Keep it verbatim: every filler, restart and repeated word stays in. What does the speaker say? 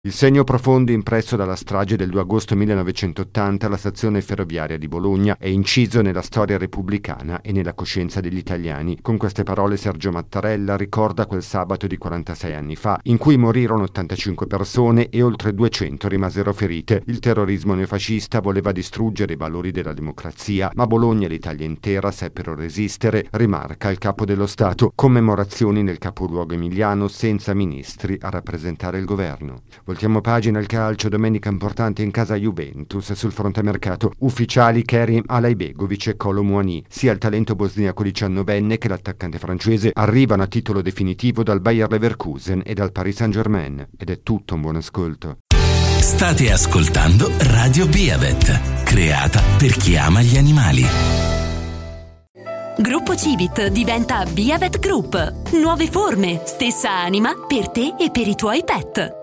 Il segno profondo impresso dalla strage del due agosto millenovecentottanta alla stazione ferroviaria di Bologna è inciso nella storia repubblicana e nella coscienza degli italiani. Con queste parole Sergio Mattarella ricorda quel sabato di quarantasei anni fa, in cui morirono ottantacinque persone e oltre duecento rimasero ferite. Il terrorismo neofascista voleva distruggere i valori della democrazia, ma Bologna e l'Italia intera seppero resistere, rimarca il capo dello Stato. Commemorazioni nel capoluogo emiliano senza ministri a rappresentare il governo. Voltiamo pagina al calcio. Domenica importante in casa Juventus. Sul fronte mercato ufficiali Kerim Alaibegovic e Kolo Muani. Sia il talento bosniaco diciannovenne che l'attaccante francese arrivano a titolo definitivo dal Bayer Leverkusen e dal Paris Saint-Germain. Ed è tutto, un buon ascolto. State ascoltando Radio Biavet, creata per chi ama gli animali. Gruppo Civit diventa Biavet Group. Nuove forme, stessa anima per te e per i tuoi pet.